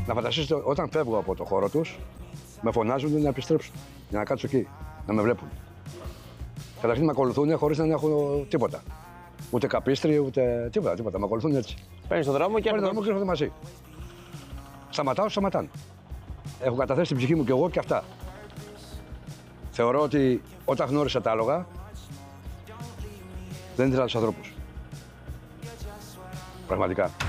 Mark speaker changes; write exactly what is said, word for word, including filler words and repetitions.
Speaker 1: Να φανταστείτε όταν φεύγω από το χώρο τους, με φωνάζουν να επιστρέψουν. Για να κάτσω εκεί, να με βλέπουν. Καταρχήν με ακολουθούν χωρίς να έχω τίποτα. Ούτε καπίστρι, ούτε τίποτα. τίποτα. Με ακολουθούν έτσι.
Speaker 2: Παίρνει τον δρόμο και
Speaker 1: Παίρνω τον δρόμο και έρχονται μαζί. Σταματάω, σταματάνε. Έχω καταθέσει την ψυχή μου κι εγώ και αυτά. Θεωρώ ότι όταν γνώρισα τα άλογα, δεν ήθελα τους ανθρώπους. Πραγματικά.